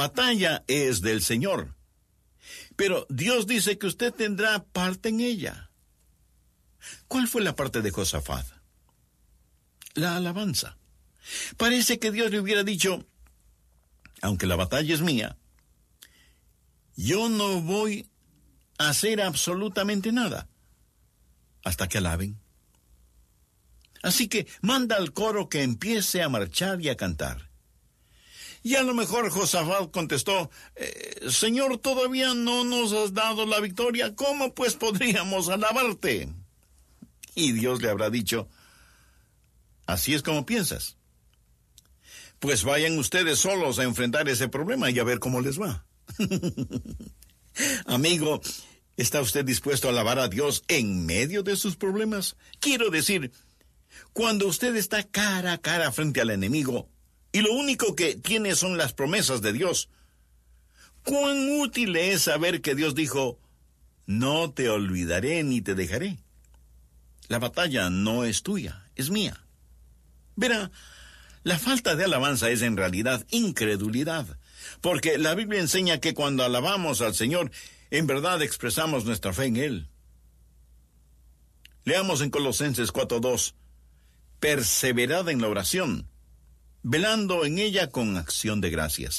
batalla es del Señor, pero Dios dice que usted tendrá parte en ella. ¿Cuál fue la parte de Josafat? La alabanza. Parece que Dios le hubiera dicho, aunque la batalla es mía, yo no voy a hacer absolutamente nada hasta que alaben. Así que manda al coro que empiece a marchar y a cantar. Y a lo mejor Josafat contestó, Señor, todavía no nos has dado la victoria, ¿cómo pues podríamos alabarte? Y Dios le habrá dicho, así es como piensas. Pues vayan ustedes solos a enfrentar ese problema y a ver cómo les va. Amigo, ¿está usted dispuesto a alabar a Dios en medio de sus problemas? Quiero decir, cuando usted está cara a cara frente al enemigo y lo único que tiene son las promesas de Dios, ¿cuán útil es saber que Dios dijo, no te olvidaré ni te dejaré? La batalla no es tuya, es mía. Verá, la falta de alabanza es en realidad incredulidad, porque la Biblia enseña que cuando alabamos al Señor, en verdad expresamos nuestra fe en Él. Leamos en Colosenses 4:2, perseverad en la oración, velando en ella con acción de gracias.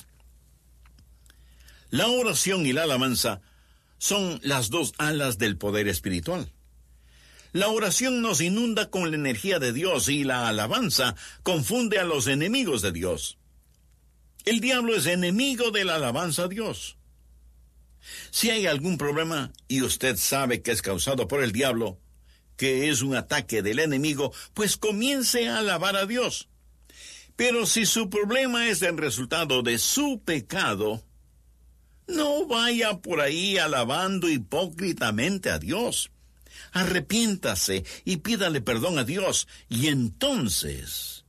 La oración y la alabanza son las dos alas del poder espiritual. La oración nos inunda con la energía de Dios y la alabanza confunde a los enemigos de Dios. El diablo es enemigo de la alabanza a Dios. Si hay algún problema y usted sabe que es causado por el diablo, que es un ataque del enemigo, pues comience a alabar a Dios. Pero si su problema es el resultado de su pecado, no vaya por ahí alabando hipócritamente a Dios. Arrepiéntase y pídale perdón a Dios, y entonces,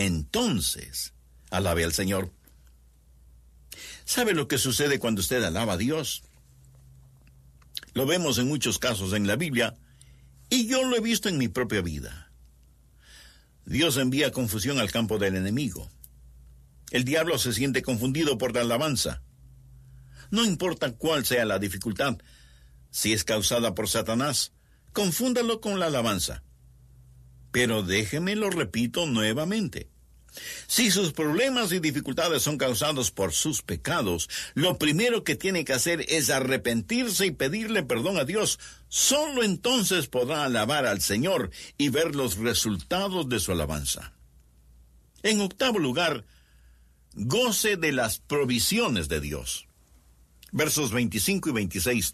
alabe al Señor. ¿Sabe lo que sucede cuando usted alaba a Dios? Lo vemos en muchos casos en la Biblia, y yo lo he visto en mi propia vida. Dios envía confusión al campo del enemigo. El diablo se siente confundido por la alabanza. No importa cuál sea la dificultad, si es causada por Satanás, confúndalo con la alabanza. Pero déjeme lo repito nuevamente. Si sus problemas y dificultades son causados por sus pecados, lo primero que tiene que hacer es arrepentirse y pedirle perdón a Dios. Solo entonces podrá alabar al Señor y ver los resultados de su alabanza. En octavo lugar, goce de las provisiones de Dios. Versos 25 y 26.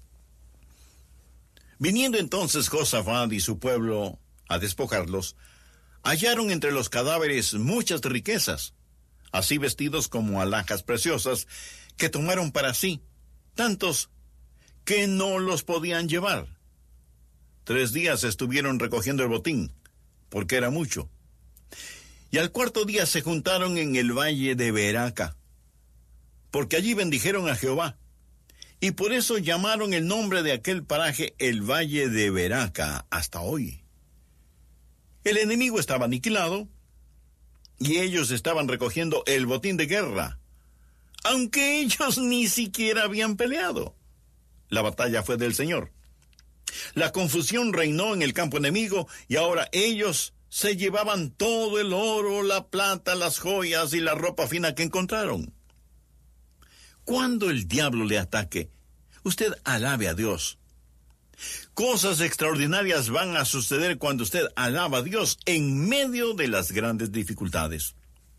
Viniendo entonces Josafat y su pueblo a despojarlos, hallaron entre los cadáveres muchas riquezas, así vestidos como alhajas preciosas, que tomaron para sí, tantos que no los podían llevar. 3 días estuvieron recogiendo el botín, porque era mucho. Y al cuarto día se juntaron en el valle de Beraca, porque allí bendijeron a Jehová. Y por eso llamaron el nombre de aquel paraje el Valle de Beraca hasta hoy. El enemigo estaba aniquilado y ellos estaban recogiendo el botín de guerra, aunque ellos ni siquiera habían peleado. La batalla fue del Señor. La confusión reinó en el campo enemigo y ahora ellos se llevaban todo el oro, la plata, las joyas y la ropa fina que encontraron. Cuando el diablo le ataque, usted alabe a Dios. Cosas extraordinarias van a suceder cuando usted alaba a Dios en medio de las grandes dificultades.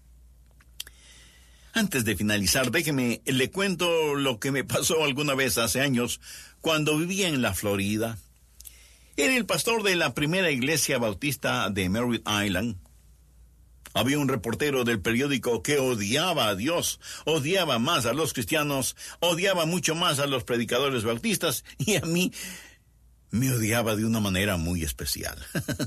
Antes de finalizar, déjeme, le cuento lo que me pasó alguna vez hace años cuando vivía en la Florida. Era el pastor de la primera iglesia bautista de Merritt Island. Había un reportero del periódico que odiaba a Dios, odiaba más a los cristianos, odiaba mucho más a los predicadores bautistas y a mí me odiaba de una manera muy especial.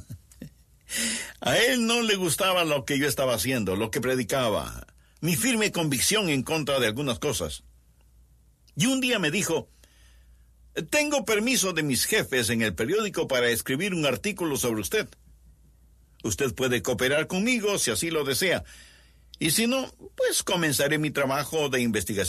A él no le gustaba lo que yo estaba haciendo, lo que predicaba, mi firme convicción en contra de algunas cosas. Y un día me dijo, tengo permiso de mis jefes en el periódico para escribir un artículo sobre usted. Usted puede cooperar conmigo si así lo desea. Y si no, pues comenzaré mi trabajo de investigación